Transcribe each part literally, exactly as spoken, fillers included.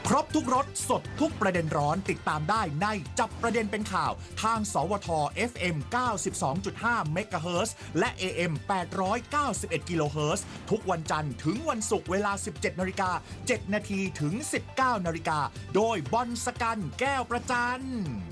ครบทุกรสสดทุกประเด็นร้อนติดตามได้ในจับประเด็นเป็นข่าวทางสวท เอฟ เอ็ม เก้าสิบสองจุดห้า เมกะเฮิรตซ์และ เอ เอ็ม แปดร้อยเก้าสิบเอ็ด กิโลเฮิรตซ์ทุกวันจันทร์ถึงวันศุกร์เวลา สิบเจ็ดนาฬิกาเจ็ดนาทีถึง สิบเก้านาฬิกาโดยบอลสกันแก้วประจัน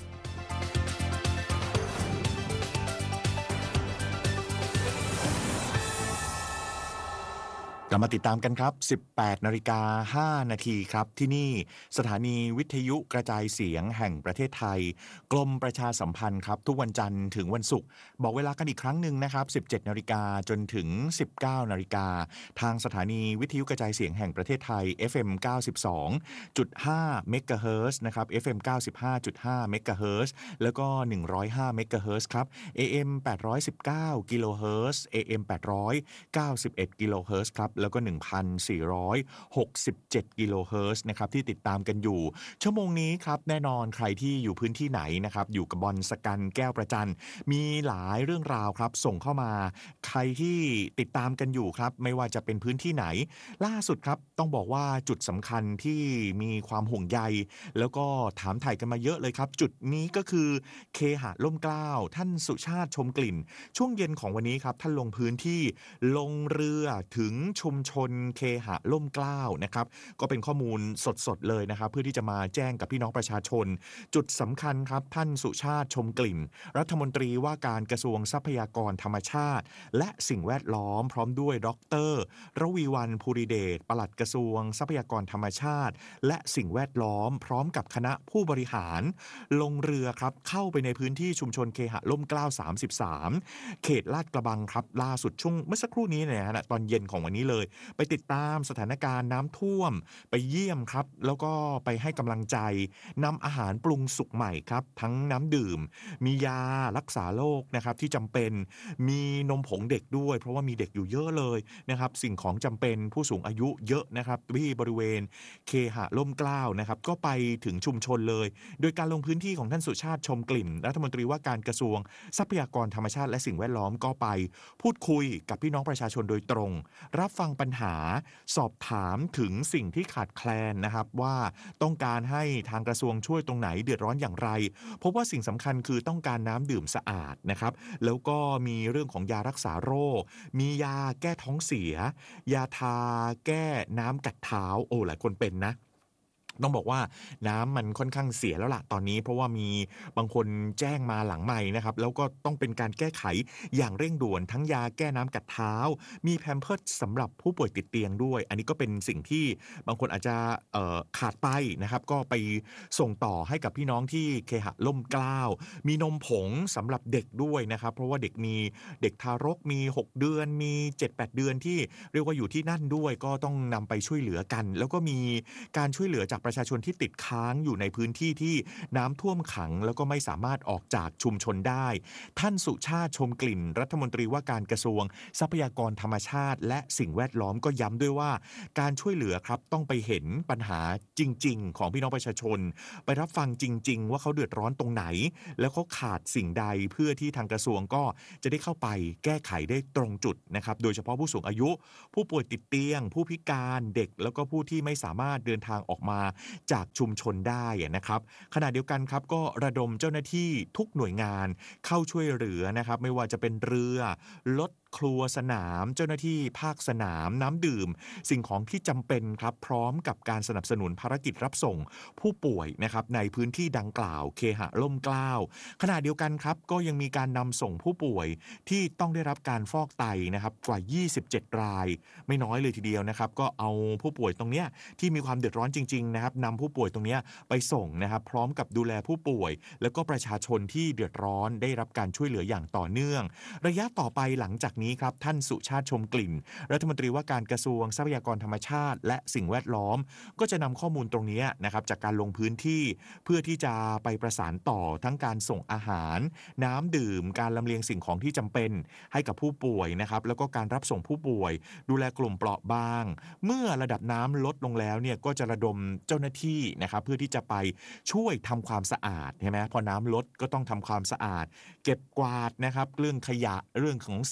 กลับมาติดตามกันครับ สิบแปดนาฬิกาห้านาทีครับที่นี่สถานีวิทยุกระจายเสียงแห่งประเทศไทยกรมประชาสัมพันธ์ครับทุกวันจันทร์ถึงวันศุกร์บอกเวลากันอีกครั้งหนึ่งนะครับ สิบเจ็ดนาฬิกาจนถึง สิบเก้านาฬิกาทางสถานีวิทยุกระจายเสียงแห่งประเทศไทย เอฟ เอ็ม เก้าสิบสองจุดห้า เมกะเฮิรตซ์นะครับ เอฟ เอ็ม เก้าสิบห้าจุดห้า เมกะเฮิรตซ์แล้วก็หนึ่งร้อยห้าเมกะเฮิรตซ์ครับ เอ เอ็ม แปดร้อยสิบเก้ากิโลเฮิรตซ์ เอ เอ็ม แปดร้อยเก้าสิบเอ็ดกิโลเฮิรตซ์ครับแล้วก็ หนึ่งพันสี่ร้อยหกสิบเจ็ด กิโลเฮิรตซ์นะครับที่ติดตามกันอยู่ชั่วโมงนี้ครับแน่นอนใครที่อยู่พื้นที่ไหนนะครับอยู่กับบอลสกันแก้วประจันมีหลายเรื่องราวครับส่งเข้ามาใครที่ติดตามกันอยู่ครับไม่ว่าจะเป็นพื้นที่ไหนล่าสุดครับต้องบอกว่าจุดสำคัญที่มีความห่วงใยแล้วก็ถามถ่ายกันมาเยอะเลยครับจุดนี้ก็คือเคหะร่มเกล้าท่านสุชาติชมกลิ่นช่วงเย็นของวันนี้ครับท่านลงพื้นที่ลงเรือถึงชุมชนเคหะร่มเกล้านะครับก็เป็นข้อมูลสดๆเลยนะครับเพื่อที่จะมาแจ้งกับพี่น้องประชาชนจุดสำคัญครับท่านสุชาติชมกลิ่นรัฐมนตรีว่าการกระทรวงทรัพยากรธรรมชาติและสิ่งแวดล้อมพร้อมด้วยดร.ระวีวรรณภูริเดชปลัดกระทรวงทรัพยากรธรรมชาติและสิ่งแวดล้อมพร้อมกับคณะผู้บริหารลงเรือครับเข้าไปในพื้นที่ชุมชนเคหะร่มเกล้าสามสิบสามเขตลาดกระบังครับล่าสุดช่วงเมื่อสักครู่นี้เนี่ยนะตอนเย็นของวันนี้เลยไปติดตามสถานการณ์น้ำท่วมไปเยี่ยมครับแล้วก็ไปให้กำลังใจนำอาหารปรุงสุกใหม่ครับทั้งน้ำดื่มมียารักษาโรคนะครับที่จำเป็นมีนมผงเด็กด้วยเพราะว่ามีเด็กอยู่เยอะเลยนะครับสิ่งของจำเป็นผู้สูงอายุเยอะนะครับที่บริเวณเคหะร่มเกล้านะครับก็ไปถึงชุมชนเลยโดยการลงพื้นที่ของท่านสุชาติชมกลิ่นรัฐมนตรีว่าการกระทรวงทรัพยากรธรรมชาติและสิ่งแวดล้อมก็ไปพูดคุยกับพี่น้องประชาชนโดยตรงรับฟังปัญหาสอบถามถึงสิ่งที่ขาดแคลนนะครับว่าต้องการให้ทางกระทรวงช่วยตรงไหนเดือดร้อนอย่างไรเพราะว่าสิ่งสำคัญคือต้องการน้ำดื่มสะอาดนะครับแล้วก็มีเรื่องของยารักษาโรคมียาแก้ท้องเสียยาทาแก้น้ำกัดเท้าโอ้หลายคนเป็นนะต้องบอกว่าน้ำมันค่อนข้างเสียแล้วล่ะตอนนี้เพราะว่ามีบางคนแจ้งมาหลังไมค์นะครับแล้วก็ต้องเป็นการแก้ไขอย่างเร่งด่วนทั้งยาแก้น้ำกัดเท้ามีแพมเพิร์สสำหรับผู้ป่วยติดเตียงด้วยอันนี้ก็เป็นสิ่งที่บางคนอาจจะเอ่อขาดไปนะครับก็ไปส่งต่อให้กับพี่น้องที่เคหะร่มเกล้ามีนมผงสำหรับเด็กด้วยนะครับเพราะว่าเด็กมีเด็กทารกมีหกเดือนมี เจ็ดแปด เดือนที่เรียกว่าอยู่ที่นั่นด้วยก็ต้องนำไปช่วยเหลือกันแล้วก็มีการช่วยเหลือจากประชาชนที่ติดค้างอยู่ในพื้นที่ที่น้ำท่วมขังแล้วก็ไม่สามารถออกจากชุมชนได้ท่านสุชาติชมกลิ่นรัฐมนตรีว่าการกระทรวงทรัพยากรธรรมชาติและสิ่งแวดล้อมก็ย้ำด้วยว่าการช่วยเหลือครับต้องไปเห็นปัญหาจริงๆของพี่น้องประชาชนไปรับฟังจริงๆว่าเขาเดือดร้อนตรงไหนแล้วเขาขาดสิ่งใดเพื่อที่ทางกระทรวงก็จะได้เข้าไปแก้ไขได้ตรงจุดนะครับโดยเฉพาะผู้สูงอายุผู้ป่วยติดเตียงผู้พิการเด็กแล้วก็ผู้ที่ไม่สามารถเดินทางออกมาจากชุมชนได้นะครับขณะเดียวกันครับก็ระดมเจ้าหน้าที่ทุกหน่วยงานเข้าช่วยเหลือนะครับไม่ว่าจะเป็นเรือรถครัวสนามเจ้าหน้าที่ภาคสนามน้ำดื่มสิ่งของที่จำเป็นครับพร้อมกับการสนับสนุนภารกิจรับส่งผู้ป่วยนะครับในพื้นที่ดังกล่าวเคหะร่มเกล้าขณะเดียวกันครับก็ยังมีการนำส่งผู้ป่วยที่ต้องได้รับการฟอกไตนะครับกว่ายี่สิบเจ็ดรายไม่น้อยเลยทีเดียวนะครับก็เอาผู้ป่วยตรงเนี้ยที่มีความเดือดร้อนจริงๆนะครับนำผู้ป่วยตรงเนี้ยไปส่งนะครับพร้อมกับดูแลผู้ป่วยแล้วก็ประชาชนที่เดือดร้อนได้รับการช่วยเหลืออย่างต่อเนื่องระยะต่อไปหลังจากนี้ครับท่านสุชาติชมกลิ่นรัฐมนตรีว่าการกระทรวงทรัพยากรธรรมชาติและสิ่งแวดล้อมก็จะนำข้อมูลตรงนี้นะครับจากการลงพื้นที่เพื่อที่จะไปประสานต่อทั้งการส่งอาหารน้ำดื่มการลำเลียงสิ่งของที่จำเป็นให้กับผู้ป่วยนะครับแล้วก็การรับส่งผู้ป่วยดูแลกลุ่มเปราะบางเมื่อระดับน้ำลดลงแล้วเนี่ยก็จะระดมเจ้าหน้าที่นะครับเพื่อที่จะไปช่วยทำความสะอาดใช่ไหมพอน้ำลดก็ต้องทำความสะอาดเก็บกวาดนะครับเรื่องขยะเรื่องของสิ่งปฏิ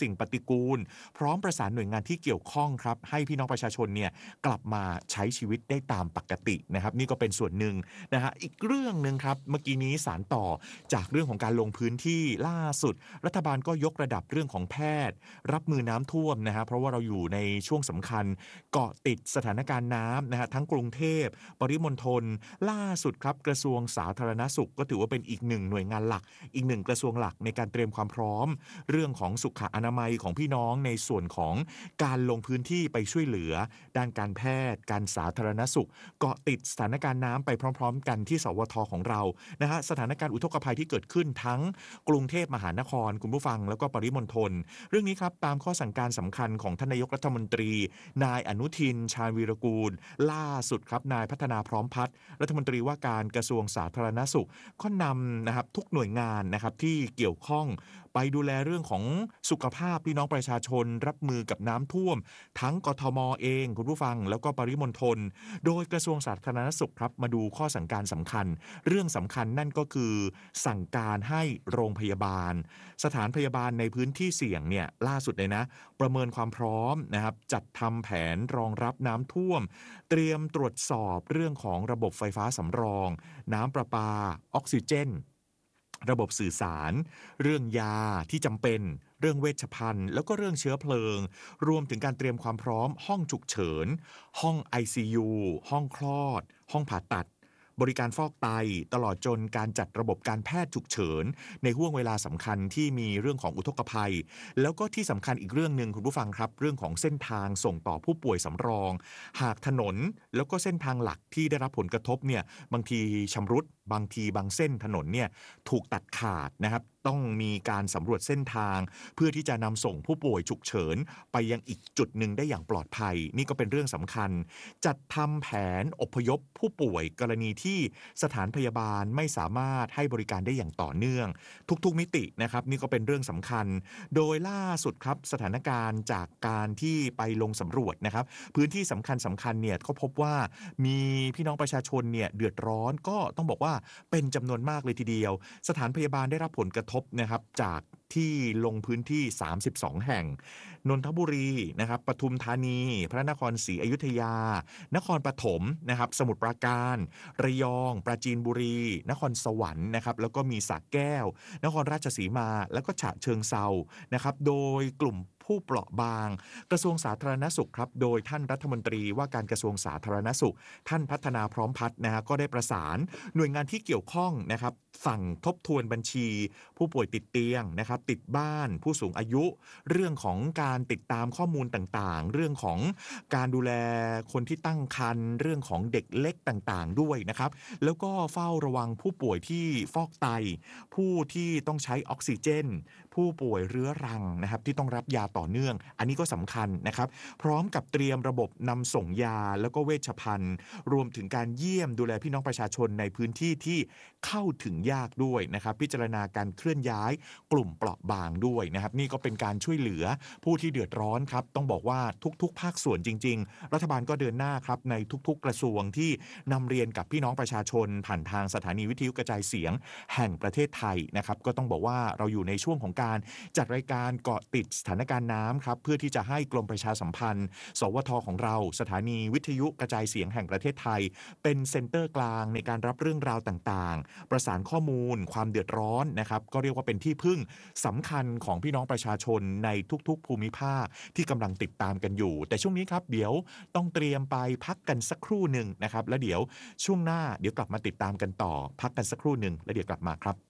กูลพร้อมประสานหน่วยงานที่เกี่ยวข้องครับให้พี่น้องประชาชนเนี่ยกลับมาใช้ชีวิตได้ตามปกตินะครับนี่ก็เป็นส่วนหนึ่งนะฮะอีกเรื่องนึงครับเมื่อกี้นี้สารต่อจากเรื่องของการลงพื้นที่ล่าสุดรัฐบาลก็ยกระดับเรื่องของแพทย์รับมือน้ำท่วมนะฮะเพราะว่าเราอยู่ในช่วงสำคัญเกาะติดสถานการณ์น้ำนะฮะทั้งกรุงเทพปริมณฑลล่าสุดครับกระทรวงสาธารณสุขก็ถือว่าเป็นอีกหนึ่งหน่วยงานหลักอีกหนึ่งกระทรวงหลักในการเตรียมความพร้อมเรื่องของสุขอนามัยของพี่น้องในส่วนของการลงพื้นที่ไปช่วยเหลือด้านการแพทย์การสาธารณสุขเกาะติดสถานการณ์น้ำไปพร้อมๆกันที่สวทของเรานะฮะสถานการณ์อุทกภัยที่เกิดขึ้นทั้งกรุงเทพมหานครคุณผู้ฟังแล้วก็ปริมณฑลเรื่องนี้ครับตามข้อสั่งการสำคัญของท่านนายกรัฐมนตรีนายอนุทินชาญวีรกูลล่าสุดครับนายพัฒนาพร้อมพัฒน์รัฐมนตรีว่าการกระทรวงสาธารณสุขก็นำนะครับทุกหน่วยงานนะครับที่เกี่ยวข้องไปดูแลเรื่องของสุขภาพพี่น้องประชาชนรับมือกับน้ำท่วมทั้งกทมเองคุณผู้ฟังแล้วก็ปริมณฑลโดยกระทรวงสาธารณสุขครับมาดูข้อสั่งการสำคัญเรื่องสำคัญนั่นก็คือสั่งการให้โรงพยาบาลสถานพยาบาลในพื้นที่เสี่ยงเนี่ยล่าสุดเลยนะประเมินความพร้อมนะครับจัดทำแผนรองรับน้ำท่วมเตรียมตรวจสอบเรื่องของระบบไฟฟ้าสำรองน้ำประปาออกซิเจนระบบสื่อสารเรื่องยาที่จำเป็นเรื่องเวชภัณฑ์แล้วก็เรื่องเชื้อเพลิงรวมถึงการเตรียมความพร้อมห้องฉุกเฉินห้อง ไอ ซี ยู ห้องคลอดห้องผ่าตัดบริการฟอกไตตลอดจนการจัดระบบการแพทย์ฉุกเฉินในห่วงเวลาสำคัญที่มีเรื่องของอุทกภัยแล้วก็ที่สำคัญอีกเรื่องหนึ่งคุณผู้ฟังครับเรื่องของเส้นทางส่งต่อผู้ป่วยสำรองหากถนนแล้วก็เส้นทางหลักที่ได้รับผลกระทบเนี่ยบางทีชำรุดบางทีบางเส้นถนนเนี่ยถูกตัดขาดนะครับต้องมีการสำรวจเส้นทางเพื่อที่จะนำส่งผู้ป่วยฉุกเฉินไปยังอีกจุดหนึ่งได้อย่างปลอดภัยนี่ก็เป็นเรื่องสำคัญจัดทำแผนอพยพผู้ป่วยกรณีที่สถานพยาบาลไม่สามารถให้บริการได้อย่างต่อเนื่องทุกๆมิตินะครับนี่ก็เป็นเรื่องสำคัญโดยล่าสุดครับสถานการณ์จากการที่ไปลงสำรวจนะครับพื้นที่สำคัญสำคัญเนี่ยก็พบว่ามีพี่น้องประชาชนเนี่ยเดือดร้อนก็ต้องบอกว่าเป็นจำนวนมากเลยทีเดียวสถานพยาบาลได้รับผลกระทบนะครับจากที่ลงพื้นที่สามสิบสองแห่งนนทบุรีนะครับปทุมธานีพระนครศรีอยุธยานครปฐมนะครับสมุทรปราการระยองปราจีนบุรีนครสวรรค์นะครับแล้วก็มีสระแก้วนครราชสีมาแล้วก็ฉะเชิงเทรานะครับโดยกลุ่มผู้เปราะบางกระทรวงสาธารณสุขครับโดยท่านรัฐมนตรีว่าการกระทรวงสาธารณสุขท่านพัฒนาพร้อมพัฒน์นะฮะก็ได้ประสานหน่วยงานที่เกี่ยวข้องนะครับสั่งทบทวนบัญชีผู้ป่วยติดเตียงนะครับติดบ้านผู้สูงอายุเรื่องของการติดตามข้อมูลต่างๆเรื่องของการดูแลคนที่ตั้งครรภ์เรื่องของเด็กเล็กต่างๆด้วยนะครับแล้วก็เฝ้าระวังผู้ป่วยที่ฟอกไตผู้ที่ต้องใช้ออกซิเจนผู้ป่วยเรื้อรังนะครับที่ต้องรับยาต่อเนื่องอันนี้ก็สำคัญนะครับพร้อมกับเตรียมระบบนำส่งยาแล้วก็เวชภัณฑ์รวมถึงการเยี่ยมดูแลพี่น้องประชาชนในพื้นที่ที่เข้าถึงยากด้วยนะครับพิจารณาการเคลื่อนย้ายกลุ่มเปราะบางด้วยนะครับนี่ก็เป็นการช่วยเหลือผู้ที่เดือดร้อนครับต้องบอกว่าทุกๆภาคส่วนจริงๆรัฐบาลก็เดินหน้าครับในทุกๆกระทรวงที่นำเรียนกับพี่น้องประชาชนผ่านทางสถานีวิทยุกระจายเสียงแห่งประเทศไทยนะครับก็ต้องบอกว่าเราอยู่ในช่วงของการจัดรายการเกาะติดสถานการณ์น้ำครับเพื่อที่จะให้กรมประชาสัมพันธ์สวทของเราสถานีวิทยุกระจายเสียงแห่งประเทศไทยเป็นเซ็นเตอร์กลางในการรับเรื่องราวต่างๆประสานข้อมูลความเดือดร้อนนะครับก็เรียกว่าเป็นที่พึ่งสำคัญของพี่น้องประชาชนในทุกๆภูมิภาคที่กำลังติดตามกันอยู่แต่ช่วงนี้ครับเดี๋ยวต้องเตรียมไปพักกันสักครู่หนึ่งนะครับแล้วเดี๋ยวช่วงหน้าเดี๋ยวกลับมาติดตามกันต่อพักกันสักครู่หนึ่งแล้วเดี๋ยวกลับมาครับ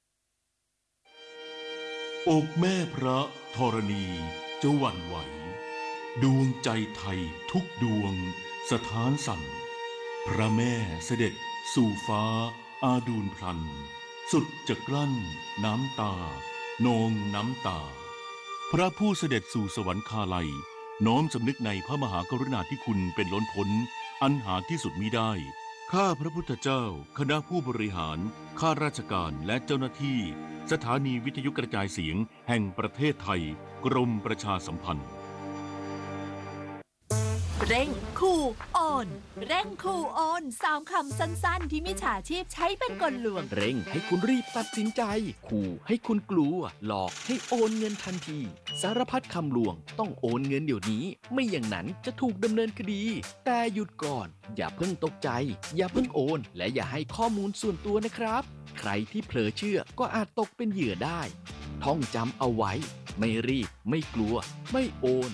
อกแม่พระธรณีจะหวั่นไหวดวงใจไทยทุกดวงสถานสั่นพระแม่เสด็จสู่ฟ้าอาดูลพลันสุดจะกลั้นน้ำตานองน้ำตาพระผู้เสด็จสู่สวรรคาลัยน้อมสำนึกในพระมหากรุณาธิคุณเป็นล้นพ้นอันหาที่สุดมิได้ข้าพระพุทธเจ้าคณะผู้บริหารข้าราชการและเจ้าหน้าที่สถานีวิทยุกระจายเสียงแห่งประเทศไทยกรมประชาสัมพันธ์เร่งคูออนเร่งคูออนสามคำสั้นๆที่มิจฉาชีพใช้เป็นกลลวงเร่งให้คุณรีบตัดสินใจขู่ให้คุณกลัวหลอกให้โอนเงินทันทีสารพัดคำลวงต้องโอนเงินเดี๋ยวนี้ไม่อย่างนั้นจะถูกดำเนินคดีแต่หยุดก่อนอย่าเพิ่งตกใจอย่าเพิ่งโอนและอย่าให้ข้อมูลส่วนตัวนะครับใครที่เผลอเชื่อก็อาจตกเป็นเหยื่อได้ท่องจำเอาไว้ไม่รีบไม่กลัวไม่โอน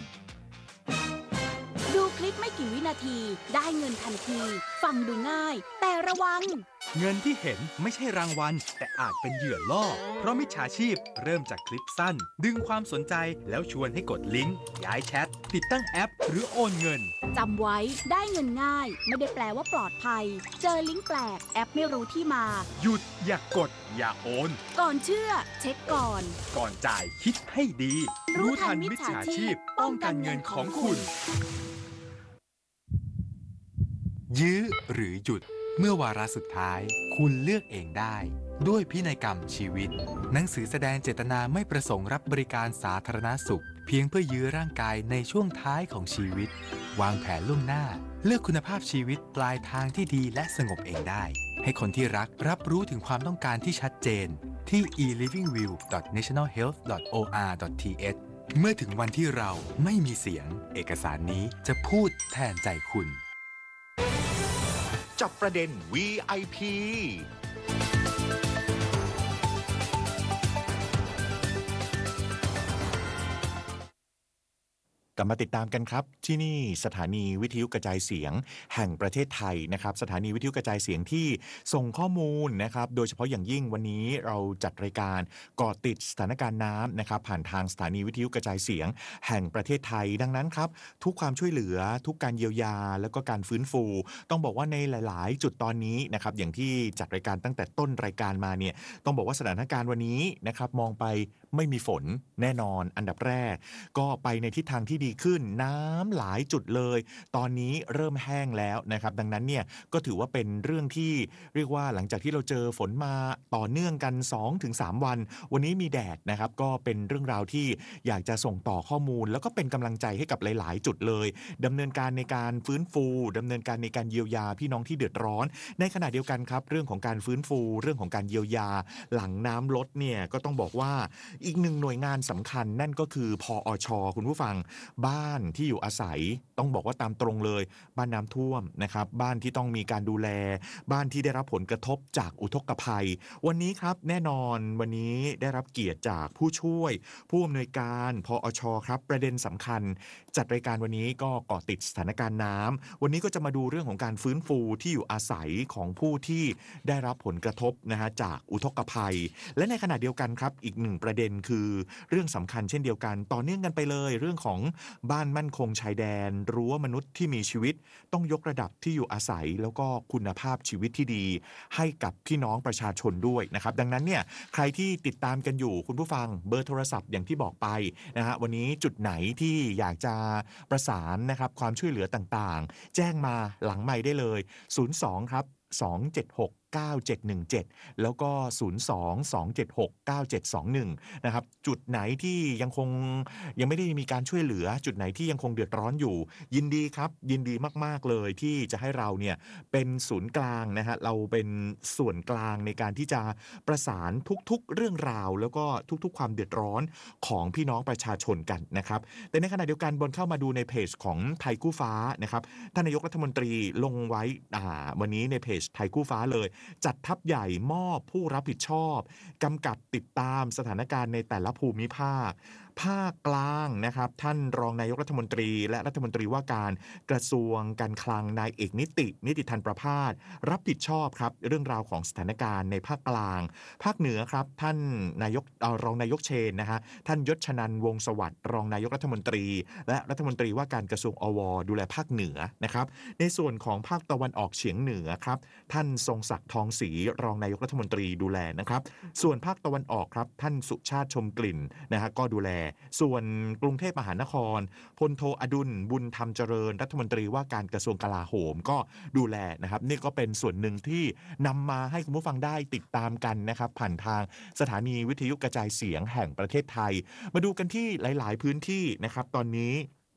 ดูคลิปไม่กี่วินาทีได้เงินทันทีฟังดูง่ายแต่ระวังเงินที่เห็นไม่ใช่รางวัลแต่อาจเป็นเหยื่อล่อเพราะมิจฉาชีพเริ่มจากคลิปสั้นดึงความสนใจแล้วชวนให้กดลิงก์ย้ายแชทติดตั้งแอปหรือโอนเงินจำไว้ได้เงินง่ายไม่ได้แปลว่าปลอดภัยเจอลิงก์แปลกแอปไม่รู้ที่มาหยุดอย่ากดอย่าโอนก่อนเชื่อเช็คก่อนก่อนจ่ายคิดให้ดีรู้ทันมิจฉาชีพป้องกันเงินของคุณยื้อหรือหยุดเมื่อวาระสุดท้ายคุณเลือกเองได้ด้วยพินัยกรรมชีวิตหนังสือแสดงเจตนาไม่ประสงค์รับบริการสาธารณสุขเพียงเพื่อยื้อร่างกายในช่วงท้ายของชีวิตวางแผนล่วงหน้าเลือกคุณภาพชีวิตปลายทางที่ดีและสงบเองได้ให้คนที่รักรับรู้ถึงความต้องการที่ชัดเจนที่ อี ลิฟวิ่งวิว ดอท เนชั่นแนล เฮลท์ ดอท โอ อาร์ ดอท ที เอช เมื่อถึงวันที่เราไม่มีเสียงเอกสารนี้จะพูดแทนใจคุณจับประเด็น วี ไอ พี กลับมาติดตามกันครับที่นี่สถานีวิทยุกระจายเสียงแห่งประเทศไทยนะครับสถานีวิทยุกระจายเสียงที่ส่งข้อมูลนะครับโดยเฉพาะอย่างยิ่งวันนี้เราจัดรายการเกาะติดสถานการณ์น้ำนะครับผ่านทางสถานีวิทยุกระจายเสียงแห่งประเทศไทยดังนั้นครับทุกความช่วยเหลือทุกการเยียวยาแล้วก็การฟื้นฟูต้องบอกว่าในหลายๆจุดตอนนี้นะครับอย่างที่จัดรายการตั้งแต่ต้นรายการมาเนี่ยต้องบอกว่าสถานการณ์วันนี้นะครับมองไปไม่มีฝนแน่นอนอันดับแรกก็ไปในทิศทางที่ดีขึ้นน้ำหลายจุดเลยตอนนี้เริ่มแห้งแล้วนะครับดังนั้นเนี่ยก็ถือว่าเป็นเรื่องที่เรียกว่าหลังจากที่เราเจอฝนมาต่อเนื่องกัน สองถึงสาม วันวันนี้มีแดดนะครับก็เป็นเรื่องราวที่อยากจะส่งต่อข้อมูลแล้วก็เป็นกำลังใจให้กับหลายๆจุดเลยดำเนินการในการฟื้นฟูดำเนินการในการเยียวยาพี่น้องที่เดือดร้อนในขณะเดียวกันครับเรื่องของการฟื้นฟูเรื่องของการเยียวยาหลังน้ำลดเนี่ยก็ต้องบอกว่าอีกหนึ่งหน่วยงานสำคัญนั่นก็คือพอช.คุณผู้ฟังบ้านที่อยู่อาศัยต้องบอกว่าตามตรงเลยบ้านน้ำท่วมนะครับบ้านที่ต้องมีการดูแลบ้านที่ได้รับผลกระทบจากอุทกภัยวันนี้ครับแน่นอนวันนี้ได้รับเกียรติจากผู้ช่วยผู้อำนวยการพอช.ครับประเด็นสำคัญจัดรายการวันนี้ก็เกาะติดสถานการณ์น้ำวันนี้ก็จะมาดูเรื่องของการฟื้นฟูที่อยู่อาศัยของผู้ที่ได้รับผลกระทบนะฮะจากอุทกภัยและในขณะเดียวกันครับอีกหนึ่งประเด็นคือเรื่องสำคัญเช่นเดียวกันต่อเนื่องกันไปเลยเรื่องของบ้านมั่นคงชายแดนรั้วมนุษย์ที่มีชีวิตต้องยกระดับที่อยู่อาศัยแล้วก็คุณภาพชีวิตที่ดีให้กับพี่น้องประชาชนด้วยนะครับดังนั้นเนี่ยใครที่ติดตามกันอยู่คุณผู้ฟังเบอร์โทรศัพท์อย่างที่บอกไปนะฮะวันนี้จุดไหนที่อยากจะประสานนะครับความช่วยเหลือต่างๆแจ้งมาหลังไมค์ได้เลยศูนย์สองครับสอง เจ็ด หก เก้า เจ็ด หนึ่ง เจ็ดแล้วก็ศูนย์ สอง สอง เจ็ด หก เก้า เจ็ด สอง หนึ่งนะครับจุดไหนที่ยังคงยังไม่ได้มีการช่วยเหลือจุดไหนที่ยังคงเดือดร้อนอยู่ยินดีครับยินดีมากๆเลยที่จะให้เราเนี่ยเป็นศูนย์กลางนะฮะเราเป็นส่วนกลางในการที่จะประสานทุกๆเรื่องราวแล้วก็ทุกๆความเดือดร้อนของพี่น้องประชาชนกันนะครับแต่ในขณะเดียวกันบนเข้ามาดูในเพจของไทยกู้ฟ้านะครับท่านนายกรัฐมนตรีลงไว้อ่าวันนี้ในเพจไทยกู้ฟ้าเลยจัดทัพใหญ่มอบผู้รับผิดชอบกำกับติดตามสถานการณ์ในแต่ละภูมิภาคภาคกลางนะครับท่านรองนายกรัฐมนตรีและรัฐมนตรีว่าการกระทรวงการคลังนายเอกนิตินิติธันประภาสรับผิดชอบครับเรื่องราวของสถานการณ์ในภาคกลางภาคเหนือครับท่านนายกรองนายกเชนนะฮะท่านยศชนันท์วงศ์สวัสดิ์รองนายกรัฐมนตรีและรัฐมนตรีว่าการกระทรวงอวดูแลภาคเหนือนะครับในส่วนของภาคตะวันออกเฉียงเหนือครับท่านทรงศักดิ์ทองศรีรองนายกรัฐมนตรีดูแลนะครับส่วนภาคตะวันออกครับท่านสุชาติชมกลิ่นนะฮะก็ดูแลส่วนกรุงเทพมหานครพลโทอดุลบุญธรรมเจริญรัฐมนตรีว่าการกระทรวงกลาโหมก็ดูแลนะครับนี่ก็เป็นส่วนหนึ่งที่นำมาให้คุณผู้ฟังได้ติดตามกันนะครับผ่านทางสถานีวิทยุกระจายเสียงแห่งประเทศไทยมาดูกันที่หลายๆพื้นที่นะครับตอนนี้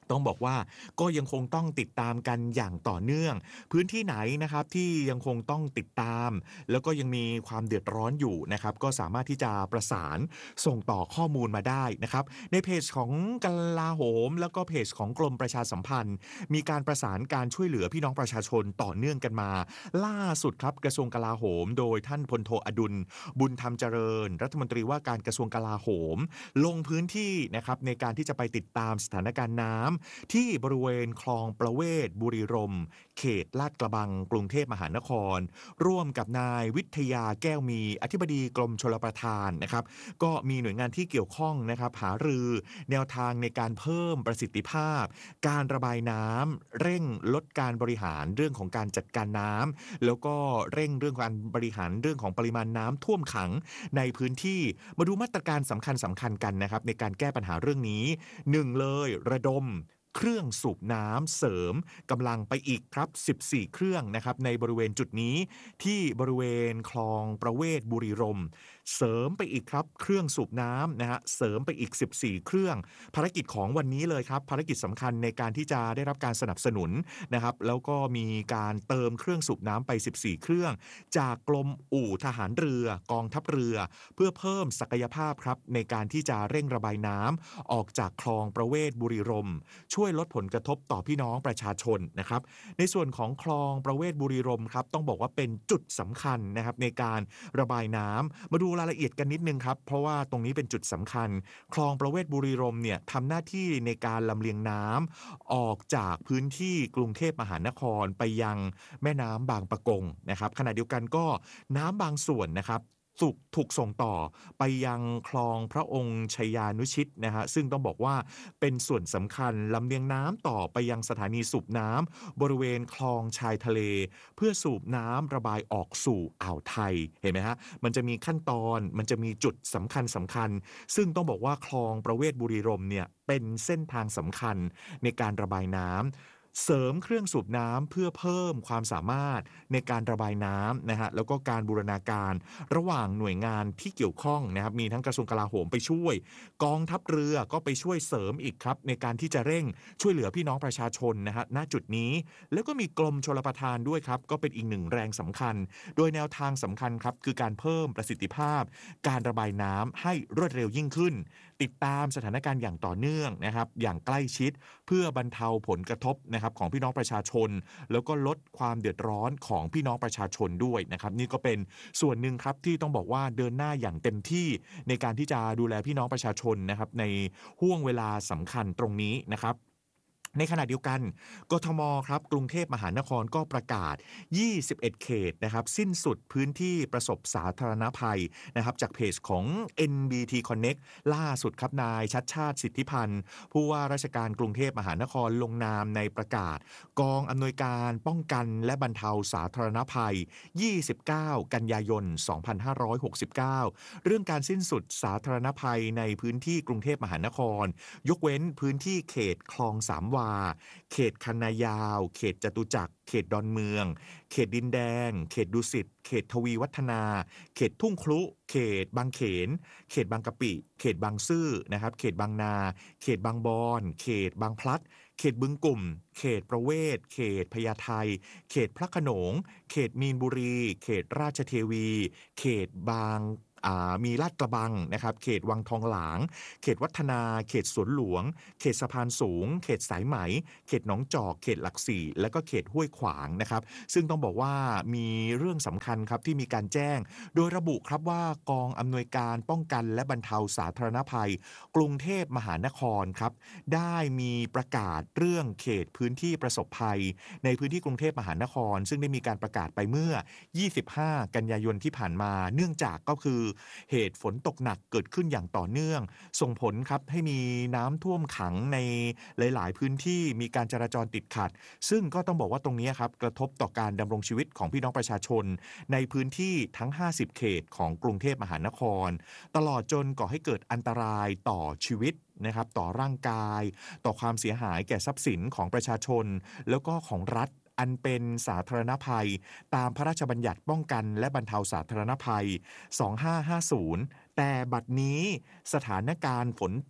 ต้องบอกว่าก็ยังคงต้องติดตามกันอย่างต่อเนื่องพื้นที่ไหนนะครับที่ยังคงต้องติดตามแล้วก็ยังมีความเดือดร้อนอยู่นะครับก็สามารถที่จะประสานส่งต่อข้อมูลมาได้นะครับในเพจของกลาโหมแล้วก็เพจของกรมประชาสัมพันธ์มีการประสานการช่วยเหลือพี่น้องประชาชนต่อเนื่องกันมาล่าสุดครับกระทรวงกลาโหมโดยท่านพลโทอดุลบุญธรรมเจริญรัฐมนตรีว่าการกระทรวงกลาโหมลงพื้นที่นะครับในการที่จะไปติดตามสถานการณ์น้ำที่บริเวณคลองประเวศบุรีรมย์เขตลาดกระบังกรุงเทพมหานครร่วมกับนายวิทยาแก้วมีอธิบดีกรมชลประทานนะครับก็มีหน่วยงานที่เกี่ยวข้องนะครับหารือแนวทางในการเพิ่มประสิทธิภาพการระบายน้ำเร่งลดการบริหารเรื่องของการจัดการน้ำแล้วก็เร่งเรื่องการบริหารเรื่องของปริมาณน้ำท่วมขังในพื้นที่มาดูมาตรการสำคัญสำคัญกันนะครับในการแก้ปัญหาเรื่องนี้หนึ่งเลยระดมเครื่องสูบน้ำเสริมกำลังไปอีกครับสิบสี่เครื่องนะครับในบริเวณจุดนี้ที่บริเวณคลองประเวศบุรีรมย์เสริมไปอีกครับเครื่องสูบน้ำนะฮะเสริมไปอีกสิบสี่เครื่องภารกิจของวันนี้เลยครับภารกิจสำคัญในการที่จะได้รับการสนับสนุนนะครับแล้วก็มีการเติมเครื่องสูบน้ำไปสิบสี่เครื่องจากกรมอู่ทหารเรือกองทัพเรือเพื่อเพิ่มศักยภาพครับในการที่จะเร่งระบายน้ำออกจากคลองประเวศบุรีรมย์ช่วยลดผลกระทบต่อพี่น้องประชาชนนะครับในส่วนของคลองประเวศบุรีรมย์ครับต้องบอกว่าเป็นจุดสำคัญนะครับในการระบายน้ำมาดูรายละเอียดกันนิดนึงครับเพราะว่าตรงนี้เป็นจุดสำคัญคลองประเวศบุรีรมย์เนี่ยทำหน้าที่ในการลำเลียงน้ำออกจากพื้นที่กรุงเทพมหานครไปยังแม่น้ำบางปะกงนะครับขณะเดียวกันก็น้ำบางส่วนนะครับถูกถูกส่งต่อไปยังคลองพระองค์ชัยยานุชิตนะฮะซึ่งต้องบอกว่าเป็นส่วนสำคัญลำเลียงน้ำต่อไปยังสถานีสูบน้ำบริเวณคลองชายทะเลเพื่อสูบน้ำระบายออกสู่อ่าวไทยเห็นไหมฮะมันจะมีขั้นตอนมันจะมีจุดสำคัญสำคัญซึ่งต้องบอกว่าคลองประเวศบุรีรมย์เนี่ยเป็นเส้นทางสำคัญในการระบายน้ำเสริมเครื่องสูบน้ำเพื่อเพิ่มความสามารถในการระบายน้ำนะฮะแล้วก็การบูรณาการระหว่างหน่วยงานที่เกี่ยวข้องนะครับมีทั้งกระทรวงกลาโหมไปช่วยกองทัพเรือก็ไปช่วยเสริมอีกครับในการที่จะเร่งช่วยเหลือพี่น้องประชาชนนะฮะณจุดนี้แล้วก็มีกรมชลประทานด้วยครับก็เป็นอีกหนึ่งแรงสำคัญโดยแนวทางสำคัญครับคือการเพิ่มประสิทธิภาพการระบายน้ำให้รวดเร็วยิ่งขึ้นติดตามสถานการณ์อย่างต่อเนื่องนะครับอย่างใกล้ชิดเพื่อบรรเทาผลกระทบนะครับของพี่น้องประชาชนแล้วก็ลดความเดือดร้อนของพี่น้องประชาชนด้วยนะครับนี่ก็เป็นส่วนหนึ่งครับที่ต้องบอกว่าเดินหน้าอย่างเต็มที่ในการที่จะดูแลพี่น้องประชาชนนะครับในห่วงเวลาสำคัญตรงนี้นะครับในขณะเดียวกันกทมครับกรุงเทพมหานครก็ประกาศยี่สิบเอ็ดเขตนะครับสิ้นสุดพื้นที่ประสบสาธารณภัยนะครับจากเพจของ เอ็น บี ที Connect ล่าสุดครับนายชัชชาติสิทธิพันธ์ผู้ว่าราชการกรุงเทพมหานครลงนามในประกาศกองอำนวยการป้องกันและบรรเทาสาธารณภัยยี่สิบเก้ากันยายนสองพันห้าร้อยหกสิบเก้าเรื่องการสิ้นสุดสาธารณภัยในพื้นที่กรุงเทพมหานครยกเว้นพื้นที่เขตคลองสามวาเขตคันนายาวเขตจตุจักรเขตดอนเมืองเขตดินแดงเขตดุสิตเขตทวีวัฒนาเขตทุ่งครุเขตบางเขนเขตบางกะปิเขตบางซื่อนะครับเขตบางนาเขตบางบอนเขตบางพลัดเขตบึงกลุ่มเขตประเวศเขตพญาไทเขตพระโขนงเขตมีนบุรีเขตราชเทวีเขตบางมีลาดกระบังนะครับเขตวังทองหลางเขตวัฒนาเขตสวนหลวงเขตสะพานสูงเขตสายไหมเขตหนองจอกเขตหลักสี่และก็เขตห้วยขวางนะครับซึ่งต้องบอกว่ามีเรื่องสำคัญครับที่มีการแจ้งโดยระบุครับว่ากองอำนวยการป้องกันและบรรเทาสาธารณภัยกรุงเทพมหานครครับได้มีประกาศเรื่องเขตพื้นที่ประสบภัยในพื้นที่กรุงเทพมหานครซึ่งได้มีการประกาศไปเมื่อยี่สิบห้ากันยายนที่ผ่านมาเนื่องจากก็คือเหตุฝนตกหนักเกิดขึ้นอย่างต่อเนื่องส่งผลครับให้มีน้ำท่วมขังในหลายๆพื้นที่มีการจราจรติดขัดซึ่งก็ต้องบอกว่าตรงนี้ครับกระทบต่อการดำรงชีวิตของพี่น้องประชาชนในพื้นที่ทั้งห้าสิบเขตของกรุงเทพมหานครตลอดจนก่อให้เกิดอันตรายต่อชีวิตนะครับต่อร่างกายต่อความเสียหายแก่ทรัพย์สินของประชาชนแล้วก็ของรัฐอันเป็นสาธารณภัยตามพระราชบัญญัติป้องกันและบรรเทาสาธารณภัยสองพันห้าร้อยห้าสิบแต่บัดนี้สถานการณ์ฝนตก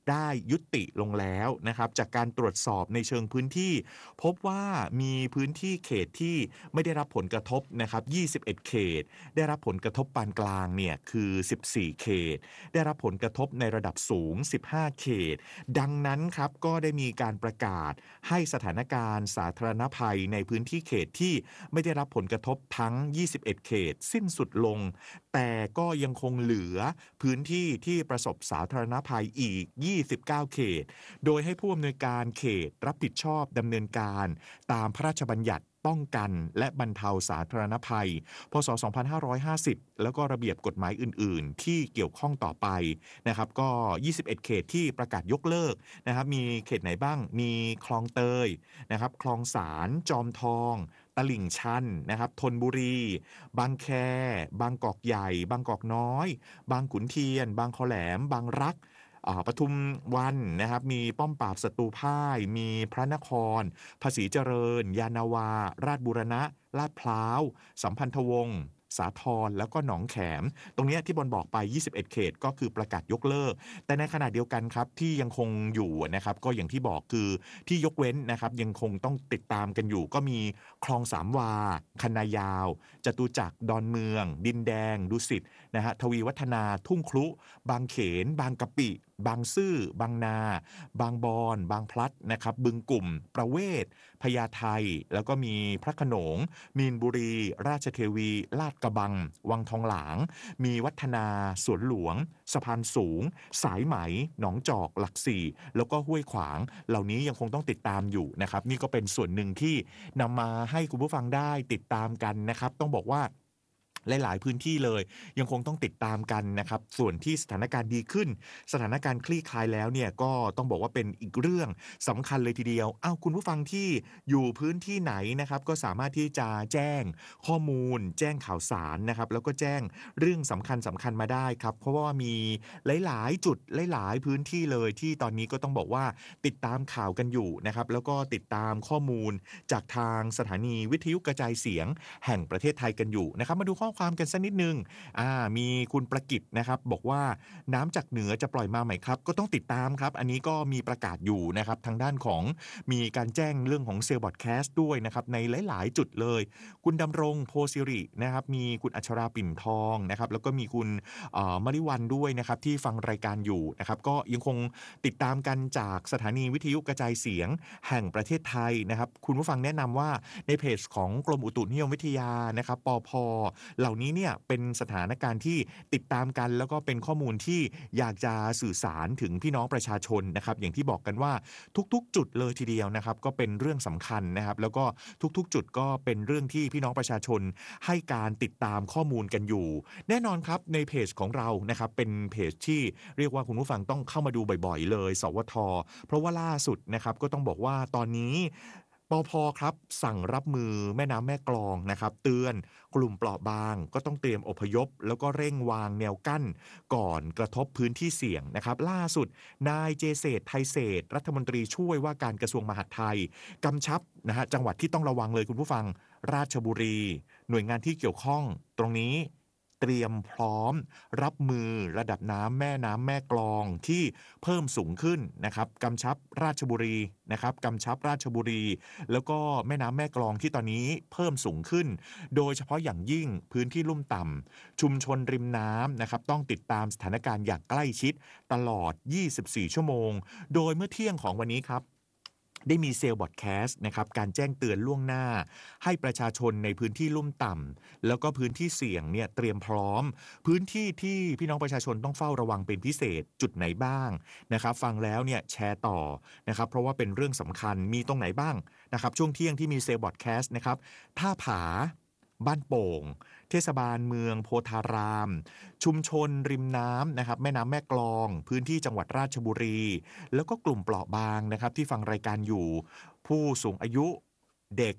ได้ยุติลงแล้วนะครับจากการตรวจสอบในเชิงพื้นที่พบว่ามีพื้นที่เขตที่ไม่ได้รับผลกระทบนะครับยี่สิบเอ็ดเขตได้รับผลกระทบปานกลางเนี่ยคือสิบสี่เขตได้รับผลกระทบในระดับสูงสิบห้าเขตดังนั้นครับก็ได้มีการประกาศให้สถานการณ์สาธารณภัยในพื้นที่เขตที่ไม่ได้รับผลกระทบทั้งยี่สิบเอ็ดเขตสิ้นสุดลงแต่ก็ยังคงเหลือพื้นที่ที่ประสบสาธารณภัยอีกยี่สิบเก้าเขตโดยให้ผู้อำนวยการเขตรับผิดชอบดำเนินการตามพระราชบัญญัติป้องกันและบรรเทาสาธารณภัยพ.ศ. สองพันห้าร้อยห้าสิบแล้วก็ระเบียบกฎหมายอื่นๆที่เกี่ยวข้องต่อไปนะครับก็ยี่สิบเอ็ดเขตที่ประกาศยกเลิกนะครับมีเขตไหนบ้างมีคลองเตยนะครับคลองสารจอมทองตลิ่งชันนะครับธนบุรีบางแคบางกอกใหญ่บางกอกน้อยบางขุนเทียนบางขอแหลมบางรักปทุมวันนะครับมีป้อมปราบศัตรูพ่ายมีพระนครภาษีเจริญยานนาวาราชบูรณะลาดพร้าวสัมพันธวงศ์สาทรแล้วก็หนองแขมตรงนี้ที่บอลบอกไปยี่สิบเอ็ดเขตก็คือประกาศยกเลิกแต่ในขณะเดียวกันครับที่ยังคงอยู่นะครับก็อย่างที่บอกคือที่ยกเว้นนะครับยังคงต้องติดตามกันอยู่ก็มีคลองสามวาคันนายาวจตุจักรดอนเมืองดินแดงดุสิตนะฮะทวีวัฒนาทุ่งครุบางเขนบางกะปิบางซื่อบางนาบางบอนบางพลัดนะครับบึงกลุ่มประเวศพญาไทแล้วก็มีพระโขนงมีนบุรีราชเทวีลาดกระบังวังทองหลางมีวัฒนาสวนหลวงสะพานสูงสายไหมหนองจอกหลักสี่แล้วก็ห้วยขวางเหล่านี้ยังคงต้องติดตามอยู่นะครับนี่ก็เป็นส่วนหนึ่งที่นำมาให้คุณผู้ฟังได้ติดตามกันนะครับต้องบอกว่าหลายๆพื้นที่เลยยังคงต้องติดตามกันนะครับส่วนที่สถานการณ์ดีขึ้นสถานการณ์คลี่คลายแล้วเนี่ยก็ต้องบอกว่าเป็นอีกเรื่องสำคัญเลยทีเดียวอ้าวคุณผู้ฟังที่อยู่พื้นที่ไหนนะครับก็สามารถที่จะแจ้งข้อมูลแจ้งข่าวสารนะครับแล้วก็แจ้งเรื่องสำคัญสำคัญมาได้ครับเพราะว่ามีหลายๆจุดหลายๆพื้นที่เลยที่ตอนนี้ก็ต้องบอกว่าติดตามข่าวกันอยู่นะครับแล้วก็ติดตามข้อมูลจากทางสถานีวิทยุกระจายเสียงแห่งประเทศไทยกันอยู่นะครับมาดูข้อความกันสักนิดนึงอ่ามีคุณประกิตนะครับบอกว่าน้ำจากเหนือจะปล่อยมาไหมครับก็ต้องติดตามครับอันนี้ก็มีประกาศอยู่นะครับทางด้านของมีการแจ้งเรื่องของเซลล์บอดแคสต์ด้วยนะครับในหลายๆจุดเลยคุณดำรงโพสิรินะครับมีคุณอัชราปิ่นทองนะครับแล้วก็มีคุณมริวันด้วยนะครับที่ฟังรายการอยู่นะครับก็ยังคงติดตามกันจากสถานีวิทยุกระจายเสียงแห่งประเทศไทยนะครับคุณผู้ฟังแนะนำว่าในเพจของกรมอุตุนิยมวิทยานะครับปพ.เหล่านี้เนี่ยเป็นสถานการณ์ที่ติดตามกันแล้วก็เป็นข้อมูลที่อยากจะสื่อสารถึงพี่น้องประชาชนนะครับอย่างที่บอกกันว่าทุกๆจุดเลยทีเดียวนะครับก็เป็นเรื่องสำคัญนะครับแล้วก็ทุกๆจุดก็เป็นเรื่องที่พี่น้องประชาชนให้การติดตามข้อมูลกันอยู่แน่นอนครับในเพจของเรานะครับเป็นเพจที่เรียกว่าคุณผู้ฟังต้องเข้ามาดูบ่อยๆเลยสวท.เพราะว่าล่าสุดนะครับก็ต้องบอกว่าตอนนี้ปพ.ครับสั่งรับมือแม่น้ำแม่กลองนะครับเตือนกลุ่มเปราะบางก็ต้องเตรียมอพยพแล้วก็เร่งวางแนวกั้นก่อนกระทบพื้นที่เสี่ยงนะครับล่าสุดนายเจเศรษฐ์ไทยเศรษฐ์รัฐมนตรีช่วยว่าการกระทรวงมหาดไทยกำชับนะฮะจังหวัดที่ต้องระวังเลยคุณผู้ฟังราชบุรีหน่วยงานที่เกี่ยวข้องตรงนี้เตรียมพร้อมรับมือระดับน้ำแม่น้ำแม่กลองที่เพิ่มสูงขึ้นนะครับกำชับราชบุรีนะครับกำชับราชบุรีแล้วก็แม่น้ำแม่กลองที่ตอนนี้เพิ่มสูงขึ้นโดยเฉพาะอย่างยิ่งพื้นที่ลุ่มต่ำชุมชนริมน้ำนะครับต้องติดตามสถานการณ์อย่างใกล้ชิดตลอดยี่สิบสี่ชั่วโมงโดยเมื่อเที่ยงของวันนี้ครับได้มีเซลล์บอดแคสต์นะครับการแจ้งเตือนล่วงหน้าให้ประชาชนในพื้นที่ลุ่มต่ำแล้วก็พื้นที่เสี่ยงเนี่ยเตรียมพร้อมพื้นที่ที่พี่น้องประชาชนต้องเฝ้าระวังเป็นพิเศษจุดไหนบ้างนะครับฟังแล้วเนี่ยแชร์ต่อนะครับเพราะว่าเป็นเรื่องสำคัญมีตรงไหนบ้างนะครับช่วงเที่ยงที่มีเซลล์บอดแคสต์นะครับท่าผาบ้านโป่งเทศบาลเมืองโพธารามชุมชนริมน้ำนะครับแม่น้ำแม่กลองพื้นที่จังหวัดราชบุรีแล้วก็กลุ่มเปราะบางนะครับที่ฟังรายการอยู่ผู้สูงอายุเด็กผ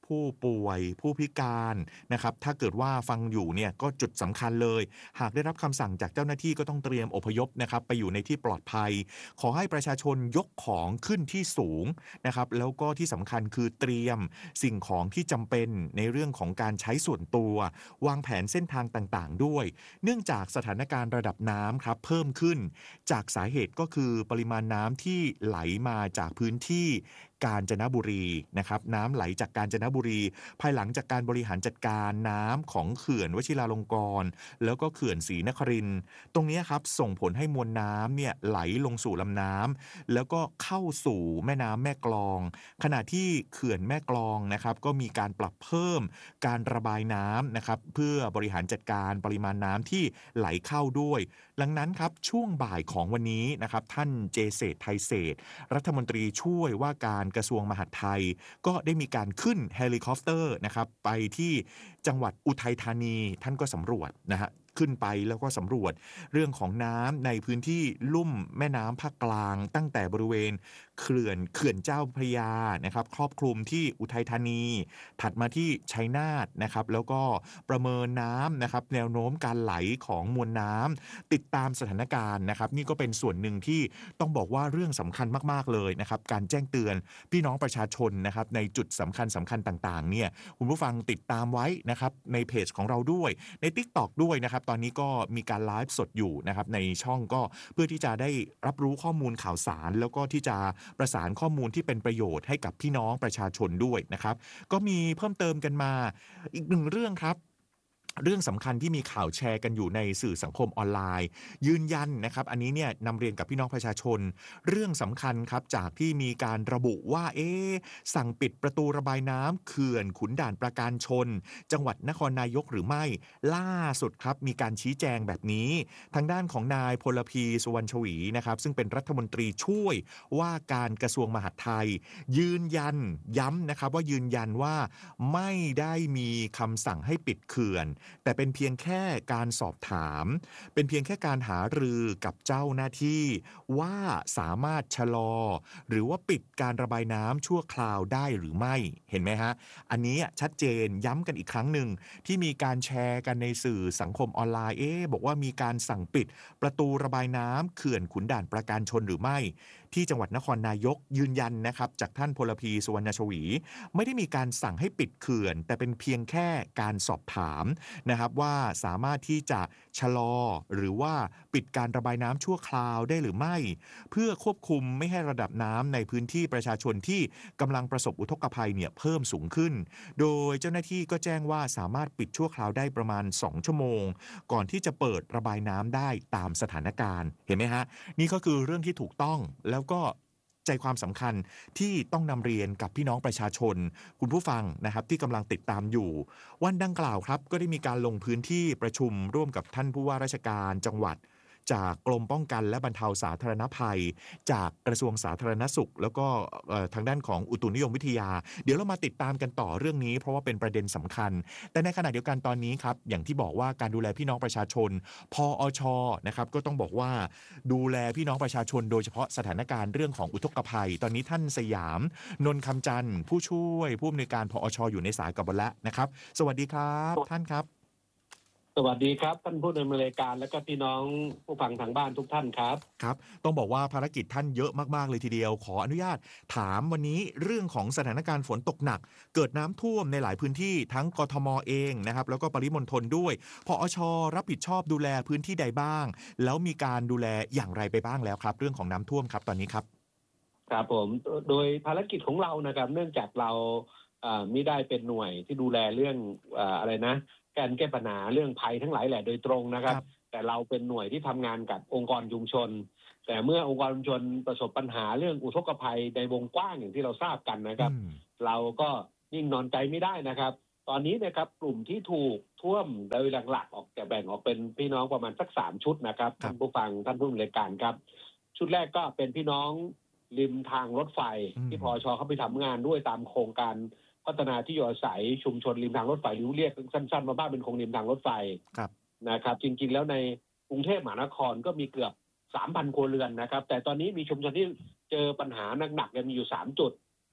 ผู้ป่วยผู้พิการนะครับถ้าเกิดว่าฟังอยู่เนี่ยก็จุดสำคัญเลยหากได้รับคำสั่งจากเจ้าหน้าที่ก็ต้องเตรียมอพยพนะครับไปอยู่ในที่ปลอดภัยขอให้ประชาชนยกของขึ้นที่สูงนะครับแล้วก็ที่สำคัญคือเตรียมสิ่งของที่จำเป็นในเรื่องของการใช้ส่วนตัววางแผนเส้นทางต่างๆด้วยเนื่องจากสถานการณ์ระดับน้ำครับเพิ่มขึ้นจากสาเหตุก็คือปริมาณน้ำที่ไหลมาจากพื้นที่กาญจนบุรีนะครับน้ำไหลจากกาญจนบุรีภายหลังจากการบริหารจัดการน้ำของเขื่อนวชิราลงกรณ์แล้วก็เขื่อนศรีนครินทร์ตรงนี้ครับส่งผลให้มวลน้ำเนี่ยไหลลงสู่ลำน้ำแล้วก็เข้าสู่แม่น้ำแม่กลองขณะที่เขื่อนแม่กลองนะครับก็มีการปรับเพิ่มการระบายน้ำนะครับเพื่อบริหารจัดการปริมาณน้ำที่ไหลเข้าด้วยดังนั้นครับช่วงบ่ายของวันนี้นะครับท่านเจเศรษฐ์ไทยเศรษฐ์รัฐมนตรีช่วยว่าการกระทรวงมหาดไทยก็ได้มีการขึ้นเฮลิคอปเตอร์นะครับไปที่จังหวัดอุทัยธานีท่านก็สำรวจนะฮะขึ้นไปแล้วก็สำรวจเรื่องของน้ำในพื้นที่ลุ่มแม่น้ำภาคกลางตั้งแต่บริเวณเขื่อนเขื่อนเจ้าพระยานะครับครอบคลุมที่อุทัยธานีถัดมาที่ชัยนาทนะครับแล้วก็ประเมินน้ำนะครับแนวโน้มการไหลของมวลน้ำติดตามสถานการณ์นะครับนี่ก็เป็นส่วนหนึ่งที่ต้องบอกว่าเรื่องสำคัญมากๆเลยนะครับการแจ้งเตือนพี่น้องประชาชนนะครับในจุดสำคัญสำคัญต่างๆเนี่ยคุณผู้ฟังติดตามไว้นะครับในเพจของเราด้วยใน TikTok ด้วยนะครับตอนนี้ก็มีการไลฟ์สดอยู่นะครับในช่องก็เพื่อที่จะได้รับรู้ข้อมูลข่าวสารแล้วก็ที่จะประสานข้อมูลที่เป็นประโยชน์ให้กับพี่น้องประชาชนด้วยนะครับก็มีเพิ่มเติมกันมาอีกหนึ่งเรื่องครับเรื่องสำคัญที่มีข่าวแชร์กันอยู่ในสื่อสังคมออนไลน์ยืนยันนะครับอันนี้เนี่ยนำเรียนกับพี่น้องประชาชนเรื่องสำคัญครับจากที่มีการระบุว่าเอ๊ะสั่งปิดประตูระบายน้ำเขื่อนขุนด่านประการชนจังหวัดนครนายกหรือไม่ล่าสุดครับมีการชี้แจงแบบนี้ทางด้านของนายพลพีสุวรรณชวีนะครับซึ่งเป็นรัฐมนตรีช่วยว่าการกระทรวงมหาดไทยยืนยันย้ำนะครับว่ายืนยันว่าไม่ได้มีคำสั่งให้ปิดเขื่อนแต่เป็นเพียงแค่การสอบถามเป็นเพียงแค่การหารือกับเจ้าหน้าที่ว่าสามารถชะลอหรือว่าปิดการระบายน้ำชั่วคราวได้หรือไม่เห็นไหมฮะอันนี้ชัดเจนย้ำกันอีกครั้งหนึ่งที่มีการแชร์กันในสื่อสังคมออนไลน์เอ๊ะบอกว่ามีการสั่งปิดประตูระบายน้ำเขื่อนขุนด่านประการชนหรือไม่ที่จังหวัดนครนายกยืนยันนะครับจากท่านพลพีสุวรรณชวีไม่ได้มีการสั่งให้ปิดเขื่อนแต่เป็นเพียงแค่การสอบถามนะครับว่าสามารถที่จะชะลอหรือว่าปิดการระบายน้ำชั่วคราวได้หรือไม่เพื่อควบคุมไม่ให้ระดับน้ำในพื้นที่ประชาชนที่กำลังประสบอุทกภัยเนี่ยเพิ่มสูงขึ้นโดยเจ้าหน้าที่ก็แจ้งว่าสามารถปิดชั่วคราวได้ประมาณสองชั่วโมงก่อนที่จะเปิดระบายน้ำได้ตามสถานการณ์เห็นไหมฮะนี่ก็คือเรื่องที่ถูกต้องแล้วก็ใจความสำคัญที่ต้องนำเรียนกับพี่น้องประชาชนคุณผู้ฟังนะครับที่กำลังติดตามอยู่วันดังกล่าวครับก็ได้มีการลงพื้นที่ประชุมร่วมกับท่านผู้ว่าราชการจังหวัดจากกรมป้องกันและบรรเทาสาธารณภัยจากกระทรวงสาธารณสุขแล้วก็ทางด้านของอุตุนิยมวิทยาเดี๋ยวเรามาติดตามกันต่อเรื่องนี้เพราะว่าเป็นประเด็นสำคัญแต่ในขณะเดียวกันตอนนี้ครับอย่างที่บอกว่าการดูแลพี่น้องประชาชนพอช.นะครับก็ต้องบอกว่าดูแลพี่น้องประชาชนโดยเฉพาะสถานการณ์เรื่องของอุทกภัยตอนนี้ท่านสยามนนท์คำจันทร์ผู้ช่วยผู้อำนวยการพอช.อยู่ในสายกับเราแล้วนะครับสวัสดีครับท่านครับสวัสดีครับท่านผู้ดำเนินรายการและก็พี่น้องผู้ฟังทางบ้านทุกท่านครับครับต้องบอกว่าภารกิจท่านเยอะมากๆเลยทีเดียวขออนุญาตถามวันนี้เรื่องของสถานการณ์ฝนตกหนักเกิดน้ำท่วมในหลายพื้นที่ทั้งกทมเองนะครับแล้วก็ปริมณฑลด้วยพอช.รับผิดชอบดูแลพื้นที่ใดบ้างแล้วมีการดูแลอย่างไรไปบ้างแล้วครับเรื่องของน้ำท่วมครับตอนนี้ครับครับผมโดยภารกิจของเรานะครับเนื่องจากเราไม่ได้เป็นหน่วยที่ดูแลเรื่องอะไรนะการแก้ปัญหาเรื่องภัยทั้งหลายแหละโดยตรงนะครับแต่เราเป็นหน่วยที่ทำงานกับองค์กรชุมชนแต่เมื่อองค์กรชุมชนประสบปัญหาเรื่องอุทกภัยในวงกว้างอย่างที่เราทราบกันนะครับเราก็ยิ่งนอนใจไม่ได้นะครับตอนนี้นะครับกลุ่มที่ถูกท่วมโดยหลักๆออกจะแบ่งออกเป็นพี่น้องประมาณสักสามชุดนะครับท่านผู้ฟังท่านผู้ดำเนินรายการครับชุดแรกก็เป็นพี่น้องริมทางรถไฟที่พอช.เข้าไปทำงานด้วยตามโครงการพัฒนาที่อยู่อาศัยชุมชนริมทางรถไฟหรือเรียกสั้นๆมาบ้านเป็นโครงริมทางรถไฟนะครับจริงๆแล้วในกรุงเทพมหานครก็มีเกือบ สามพัน ครัวเรือนนะครับแต่ตอนนี้มีชุมชนที่เจอปัญหาหนักๆยังมีอยู่สามจุด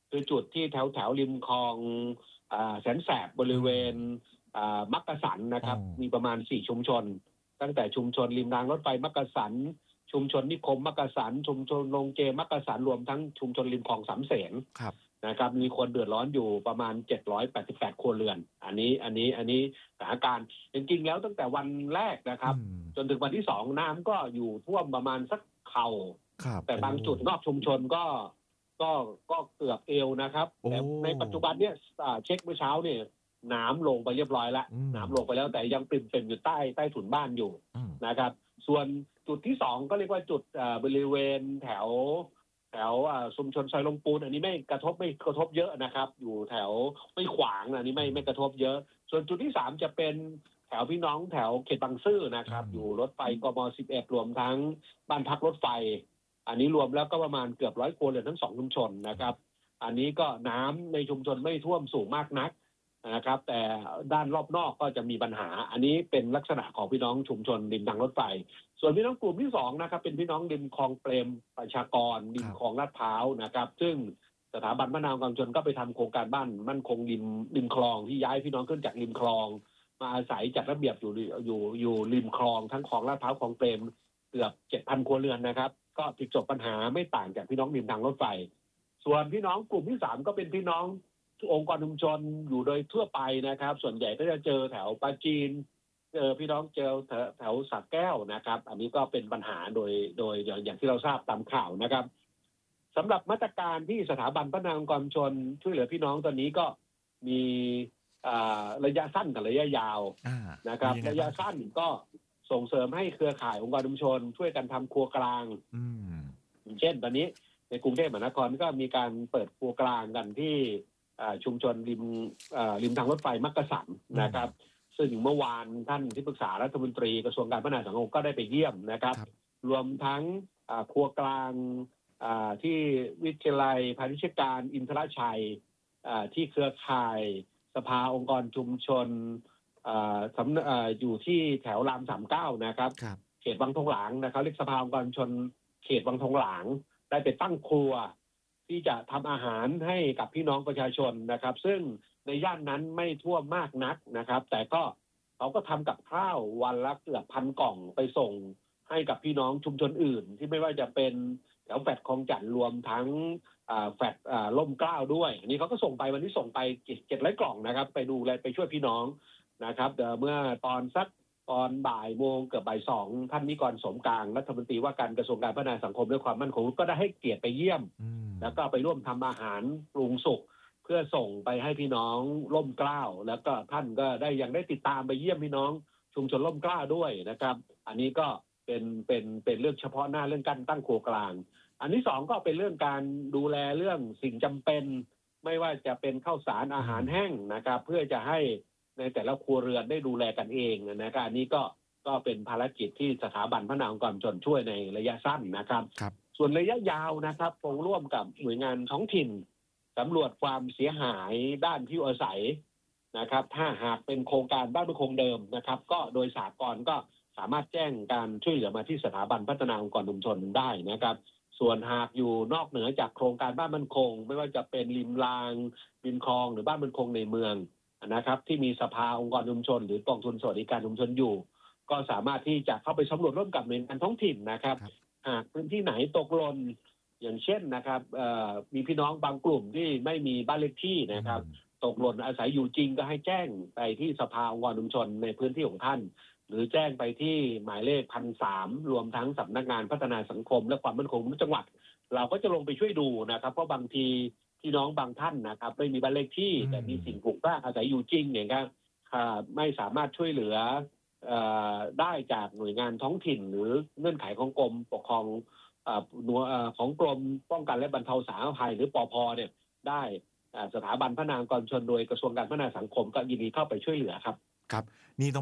คือจุดที่แถวแถวริมคลองอ่าแสนแสบบริเวณอ่ามักกะสันนะครับอ๋อมีประมาณสี่ชุมชน ตั้งแต่ชุมชนริมรางรถไฟมักกะสัน ชุมชนนิคมมักกะสัน ชุมชนโรงเจมักกะสันรวมทั้งชุมชนริมคลองสามเสนครับนะครับมีคนเดือดร้อนอยู่ประมาณเจ็ดร้อยแปดสิบแปดครัวเรือน อันนี้อันนี้อันนี้สถานการณ์จริงๆแล้วตั้งแต่วันแรกนะครับอืมจนถึงวันที่สองน้ำก็อยู่ท่วมประมาณสักเข่าครับแต่บางจุดนอกชุมชนก็ก็ก็เกือบเอวนะครับโอ้แต่ในปัจจุบันเนี่ยอ่าเช็คเมื่อเช้าเนี่ยน้ำลงไปเรียบร้อยแล้วอืมน้ำลงไปแล้วแต่ยังปริ่มๆอยู่ใต้ใต้ถุนบ้านอยู่อืมนะครับ ส่วนจุดที่สองก็เรียกว่าจุดอ่าบริเวณแถวแถวอ่าชุมชนซอยลงปูนอันนี้ไม่กระทบไม่กระทบเยอะนะครับ อยู่แถวไม่ขวางอันนี้ไม่ไม่กระทบเยอะ ส่วนจุดที่สามจะเป็นแถวพี่น้องแถวเขตบางซื่อนะครับอืมอยู่รถไฟกมสิบเอ็ดรวมทั้งบ้านพักรถไฟ อันนี้รวมแล้วก็ประมาณเกือบร้อยครัวเรือนทั้งสองชุมชนนะครับ อันนี้ก็น้ำในชุมชนไม่ท่วมสูงมากนักนะครับ แต่ด้านรอบนอกก็จะมีปัญหา อันนี้เป็นลักษณะของพี่น้องชุมชนริมทางรถไฟ ส่วนพี่น้องกลุ่มที่สองนะครับ เป็นพี่น้องริมคลองเปรมประชากรริมคลองลาดพร้าวนะครับ ซึ่งสถาบันพัฒนาองค์กรชนก็ไปทำโครงการบ้านมั่นคงริมริมคลองที่ย้ายพี่น้องขึ้นจากริมคลอง มาอาศัยจัดระเบียบอยู่อยู่อยู่ริมคลองทั้งคลองลาดพร้าวคลองเปรมเกือบเจ็ดพันครัวเรือนนะครับ ก็ติดจบปัญหาไม่ต่างจากพี่น้องริมทางรถไฟ ส่วนพี่น้องกลุ่มที่สามก็เป็นพี่น้ององค์กรชุมชนอยู่โดยทั่วไปนะครับ ส่วนใหญ่ก็จะเจอแถวปราจีนเจอพี่น้องเจอแถวแถวสระแก้วนะครับ อันนี้ก็เป็นปัญหาโดยโดยอย่างอย่างที่เราทราบตามข่าวนะครับสำหรับมาตรการที่สถาบันพัฒนาองค์กรชุมชนช่วยเหลือพี่น้องตอนนี้ก็มีอ่าระยะสั้นกับระยะยาวอ่านะครับมีงไงระยะบ้างสั้นก็ส่งเสริมให้เครือข่ายองค์กรชุมชน ช่วยกันทำครัวกลางอืมอย่างเช่นตอนนี้ในกรุงเทพมหานครก็มีการเปิดครัวกลางกันที่อ่าชุมชนริมอ่าริมทางรถไฟมักกะสันนะครับ ซึ่งเมื่อวานท่านที่ปรึกษารัฐมนตรีกระทรวงการพัฒนาสังคมก็ได้ไปเยี่ยมนะครับครับรวมทั้งอ่าครัวกลางอ่าที่วิทยาลัยพาณิชยการอินทรชัยอ่าที่เครือข่ายสภาองค์กรชุมชนอ่าสำอ่าอยู่ที่แถวรามสามเก้านะครับครับเขตวังทองหลางนะครับเรียกสภาองค์กรชุมชนเขตวังทองหลาง ได้ไปตั้งครัวที่จะทำอาหารให้กับพี่น้องประชาชนนะครับ ซึ่งในย่านนั้นไม่ท่วมมากนักนะครับ แต่ก็เขาก็ทำกับข้าววันละเกือบพันกล่องไปส่งให้กับพี่น้องชุมชนอื่น ที่ไม่ว่าจะเป็นแถวแฟดคลองจันทร์รวมทั้งอ่าแฟดอ่าล่มเกล้าด้วยอันนี้เขาก็ส่งไปวันนี้ส่งไปเจ็ดร้อยกล่องนะครับ ไปดูแลไปช่วยพี่น้องนะครับเดี๋ยวเมื่อตอนสักตอนบ่ายโมงเกือบบ่ายสองท่านนิกรสมกลางรัฐมนตรีว่าการกระทรวงการพัฒนาสังคมและความมั่นคงก็ได้ให้เกียรติไปเยี่ยมอืมแล้วก็ไปร่วมทำอาหารปรุงสุกเพื่อส่งไปให้พี่น้องร่มเกล้าแล้วก็ท่านก็ได้ยังได้ติดตามไปเยี่ยมพี่น้องชุมชนร่มเกล้าด้วยนะครับ อันนี้ก็เป็นเป็นเป็นเรื่องเฉพาะหน้าเรื่องการตั้งครัวกลาง อันที่สองก็เป็นเรื่องการดูแลเรื่องสิ่งจำเป็น ไม่ว่าจะเป็นข้าวสารอาหารแห้งนะครับ เพื่อจะให้ในแต่ละครัวเรือนได้ดูแลกันเองนะครับอันนี้ก็ก็เป็นภารกิจที่สถาบันพัฒนาองค์กรชุมชนช่วยในระยะสั้นนะครับครับส่วนระยะยาวนะครับคงร่วมกับหน่วยงานท้องถิ่นสำรวจความเสียหายด้านที่อยู่อาศัยนะครับ ถ้าหากเป็นโครงการบ้านมั่นคงเดิมนะครับ ก็โดยสากลก็สามารถแจ้งการช่วยเหลือมาที่สถาบันพัฒนาองค์กรชุมชนได้นะครับ ส่วนหากอยู่นอกเหนือจากโครงการบ้านมั่นคง ไม่ว่าจะเป็นริมรางริมคลองหรือบ้านมั่นคงในเมืองนะครับ ที่มีสภาองค์กรชุมชน หรือกองทุนสวัสดิการชุมชนอยู่ ก็สามารถที่จะเข้าไปสำรวจร่วมกับหน่วยงานท้องถิ่นนะครับครับหากพื้นที่ไหนตกหล่นอย่างเช่นนะครับเอ่อมีพี่น้องบางกลุ่มที่ไม่มีบ้านเลขที่นะครับ ตกหล่นอาศัยอยู่จริงก็ให้แจ้งไปที่สภาองค์กรชุมชนในพื้นที่ของท่าน หรือแจ้งไปที่หมายเลขพันสามรวมทั้งสำนักงานพัฒนาสังคมและความมั่นคงของจังหวัด เราก็จะลงไปช่วยดูนะครับ เพราะบางทีพี่น้องบางท่านนะครับไม่มีบ้านเลขที่อืมแต่มีสิ่งปลูกสร้างอาศัยอยู่จริงอย่างเงี้ยอ่าไม่สามารถช่วยเหลือเอ่อได้จากหน่วยงานท้องถิ่น หรือเงื่อนไขของกรมปกครองอ่าหน่วยอ่าของกรมป้องกันและบรรเทาสาธารณภัยหรือปภเนี่ยได้อ่าสถาบันพัฒนาองค์กรชุมชนโดยกระทรวงการพัฒนาสังคมก็ยินดีเข้าไปช่วยเหลือครับครับนี่ต้อง